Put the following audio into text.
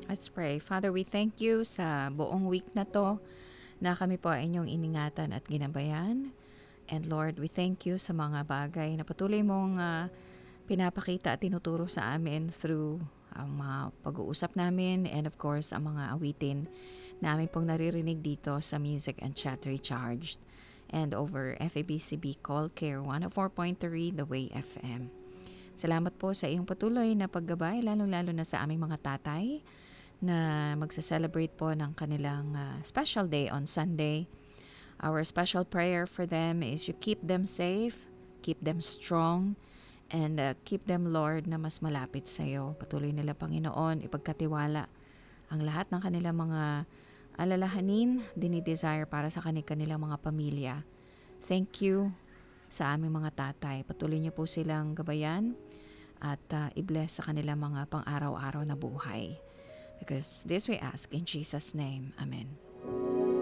Let's pray. Father, we thank you sa buong week na to na kami po ay inyong iningatan at ginabayan. And Lord, we thank you sa mga bagay na patuloy mong pinapakita at tinuturo sa amin through ang mga pag-uusap namin and of course ang mga awitin na amin pong naririnig dito sa Music and Chat Recharged and over FABCB Call Care 104.3 The Way FM. Salamat po sa iyong patuloy na paggabay, lalo-lalo na sa aming mga tatay na magsa-celebrate po ng kanilang special day on Sunday. Our special prayer for them is you keep them safe, keep them strong, and keep them, Lord, na mas malapit sa iyo. Patuloy nila, Panginoon, ipagkatiwala ang lahat ng kanilang mga alalahanin, dinidesire para sa kanilang mga pamilya. Thank you sa aming mga tatay. Patuloy niyo po silang gabayan at i-bless sa kanilang mga pang-araw-araw na buhay. Because this we ask in Jesus' name. Amen.